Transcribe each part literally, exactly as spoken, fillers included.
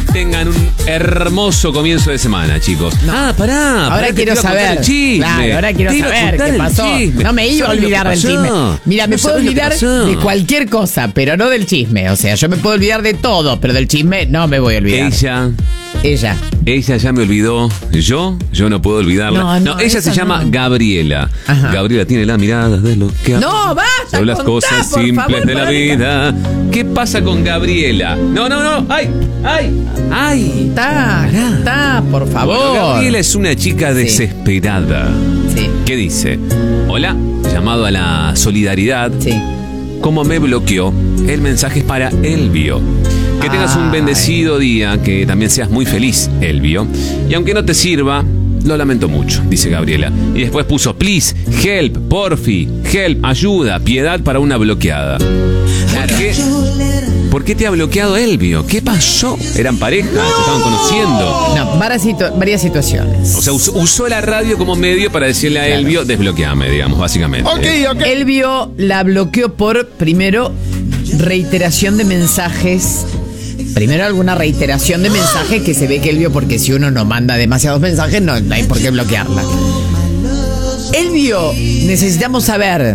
tengan un hermoso comienzo de semana, chicos. No. Ah, pará. Ahora pará, quiero saber. Claro, ahora quiero saber qué pasó. No me iba a olvidar del chisme. Mira, me puedo olvidar de cualquier cosa, pero no del chisme. O sea, yo me puedo olvidar de todo, pero del chisme no me voy a olvidar. Ella. Ella. Ella ya me olvidó. Yo, yo no puedo olvidarla. No, no, no ella se llama no. Gabriela. Ajá. Gabriela tiene la mirada de lo que No, basta. Son las contá, cosas simples favor, de la vida. ¿Qué pasa con Gabriela? No, no, no. ¡Ay! ¡Ay! ¡Ay! Está, está, por favor. Bueno, Gabriela es una chica desesperada. Sí. ¿Qué dice? Hola, llamado a la solidaridad. Sí. Como me bloqueó, el mensaje es para Elvio. Que tengas un bendecido día, que también seas muy feliz, Elvio. Y aunque no te sirva, lo lamento mucho, dice Gabriela. Y después puso, please, help, porfi, help, ayuda, piedad para una bloqueada. Claro. ¿Por qué? ¿Por qué te ha bloqueado Elvio? ¿Qué pasó? ¿Eran pareja? ¿Se estaban conociendo? No, varias, situ- varias situaciones. O sea, us- usó la radio como medio para decirle a claro. Elvio, desbloqueame, digamos, básicamente. Ok, ok. Elvio la bloqueó por, primero, reiteración de mensajes. Primero alguna reiteración de mensajes que se ve que Elvio, porque si uno no manda demasiados mensajes, no, no hay por qué bloquearla. Elvio, necesitamos saber.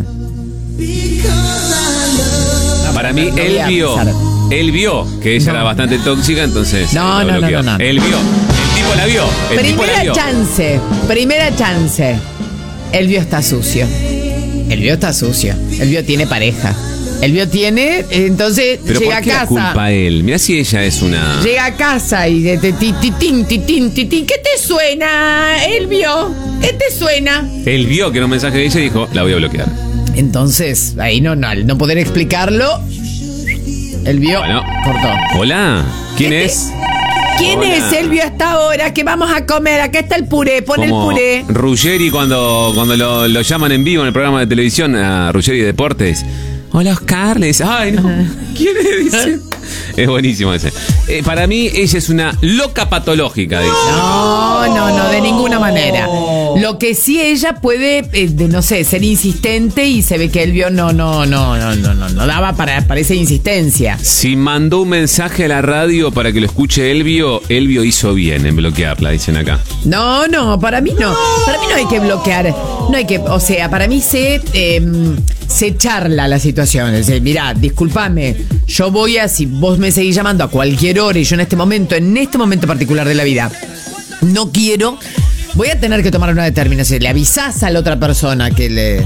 Para mí, no él vio, él vio que ella no. era bastante tóxica, entonces. No, no, no, no, no. Él vio, el tipo la vio. El primera tipo la vio. chance, primera chance. Elvio está sucio. Elvio está sucio. Elvio tiene pareja. Elvio tiene, entonces pero llega ¿por qué a casa. La culpa a él? Mirá si ella es una. Llega a casa y de titín, titín, titín. ¿Qué te suena, Elvio? ¿Qué te suena? Él vio que era un mensaje de ella y dijo, la voy a bloquear. Entonces, ahí no, no, al no poder explicarlo, Elvio bueno. cortó. Hola, ¿quién este, es? ¿Quién Hola. es Elvio hasta ahora? ¿Qué vamos a comer? Acá está el puré, pon Como el puré. Ruggeri cuando, cuando lo, lo llaman en vivo en el programa de televisión a Ruggeri Deportes. Hola, Oscar, le dice, ay, no, uh-huh. ¿quién es? Dice. Es buenísimo ese. Eh, para mí, ella es una loca patológica, dice. No, no, no, de ninguna manera. Lo que sí ella puede, eh, de, no sé, ser insistente y se ve que Elvio no, no, no, no, no, no, no daba para, para esa insistencia. Si mandó un mensaje a la radio para que lo escuche Elvio, Elvio hizo bien en bloquearla, dicen acá. No, no, para mí no. Para mí no hay que bloquear. No hay que, o sea, para mí se, eh, se charla la situación. Es decir, mirá, discúlpame, yo voy a, si vos me seguís llamando a cualquier hora y yo en este momento, en este momento particular de la vida, no quiero, voy a tener que tomar una determinación. Le avisás a la otra persona que le...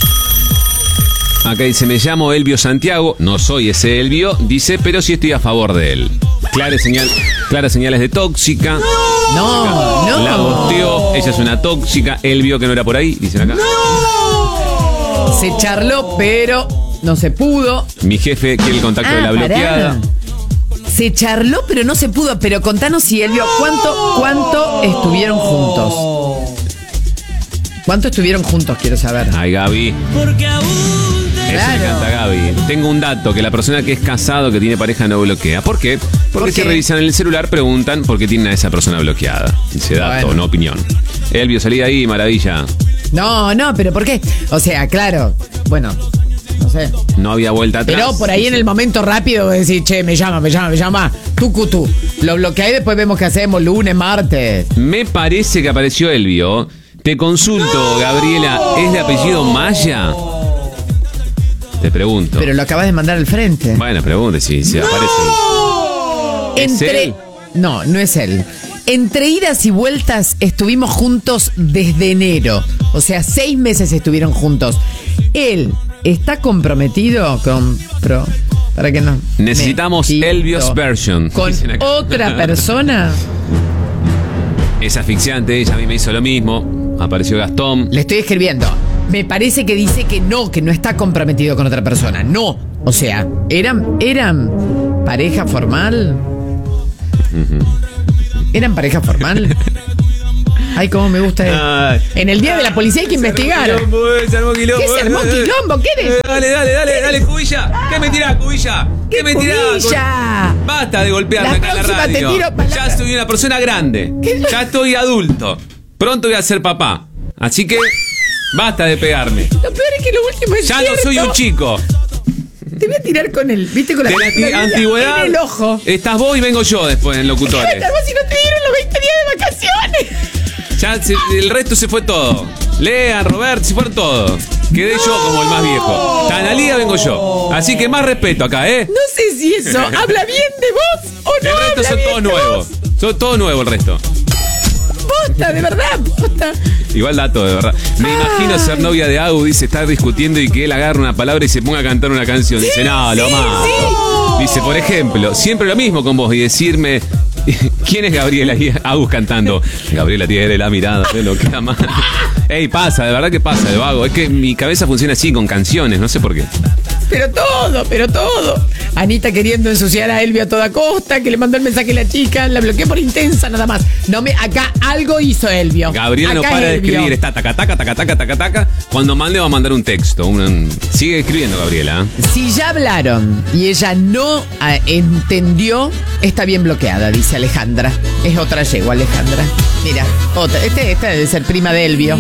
Acá dice, me llamo Elvio Santiago, no soy ese Elvio, dice, pero sí estoy a favor de él. Clara señal, claras señales de tóxica. No, no. La bosteó, ella es una tóxica, él vio que no era por ahí, dicen acá. No. Se charló, pero no se pudo. Mi jefe quiere el contacto ah, de la bloqueada. Pará. Se charló, pero no se pudo. Pero contanos si Elvio, ¿cuánto, cuánto estuvieron juntos? ¿Cuánto estuvieron juntos? Quiero saber. Ay, Gaby. Porque aún te... Eso me encanta, Gaby. Tengo un dato, que la persona que es casado, que tiene pareja, no bloquea. ¿Por qué? Porque ¿Por qué? Si revisan el celular, preguntan por qué tienen a esa persona bloqueada. Dice dato, bueno. No opinión. Elvio, salí de ahí, maravilla. No, no, pero ¿por qué? O sea, claro, bueno... No sé. No había vuelta atrás. Pero por ahí en el momento rápido decir, che, me llama, me llama, me llama. Tú, tú. Lo bloqueé y después vemos qué hacemos, lunes, martes. Me parece que apareció Elvio. Te consulto, Gabriela, ¿es de apellido Maya? Te pregunto. Pero lo acabas de mandar al frente. Bueno, pregunte si, si ¡No! aparece. ¿Es Entre... él? No, no es él. Entre idas y vueltas estuvimos juntos desde enero. O sea, seis meses estuvieron juntos. Él está comprometido con... Pro, para que no... Necesitamos Elvio's version. ¿Con otra persona? Es asfixiante, ella a mí me hizo lo mismo. Apareció Gastón. Le estoy escribiendo. Me parece que dice que no, que no está comprometido con otra persona. No. O sea, ¿eran, eran pareja formal? ¿Eran pareja formal? Ay, cómo me gusta él. En el día de la policía hay que investigar. Quilombo, se armó quilombo. ¿Qué se armó quilombo? ¿Qué eres? Eh, dale, dale, dale, dale, cubilla. ¿Qué me tirás, cubilla? ¿Qué, ¿Qué me tirás? Cubilla? Basta de golpearme la acá en la radio. Te tiro ya la... soy una persona grande. ¿Qué? Ya estoy adulto. Pronto voy a ser papá. Así que basta de pegarme. Lo peor es que lo último es ya cierto. no soy un chico. te voy a tirar con el, ¿viste? Con la, De la la antigüedad. en el ojo. Estás vos y vengo yo después en locutores. Vos si no te dieron los veinte días de vacaciones. Ya se, el resto se fue todo. Lea, Robert, se fueron todos. Quedé no. yo como el más viejo. Analía vengo yo. Así que más respeto acá, ¿eh? No sé si eso habla bien de vos o no. El resto habla son bien todos de nuevos. Vos. Son todos nuevos el resto. Posta, de verdad, posta. Igual dato, de verdad. Me Ay. imagino ser novia de Agu, dice, estar discutiendo y que él agarre una palabra y se ponga a cantar una canción. Sí, dice, no, sí, lo mato. Sí. Dice, por ejemplo, siempre lo mismo con vos y decirme, ¿quién es Gabriela? Y Agus cantando, Gabriela tiene la mirada, de lo que ama. Ey, pasa, de verdad que pasa, de vago. Es que mi cabeza funciona así, con canciones, no sé por qué. Pero todo, pero todo. Anita queriendo ensuciar a Elvio a toda costa, que le mandó el mensaje a la chica, la bloqueé por intensa nada más. No me, acá algo hizo Elvio. Gabriela acá no para de escribir, está taca, taca, taca, taca, taca, taca. Cuando mande va a mandar un texto. Un, sigue escribiendo, Gabriela. Si ya hablaron y ella no a, entendió, está bien bloqueada, dice Alejandra. Es otra yegua, Alejandra. Mira, otra. Este, esta debe ser prima de Elvio.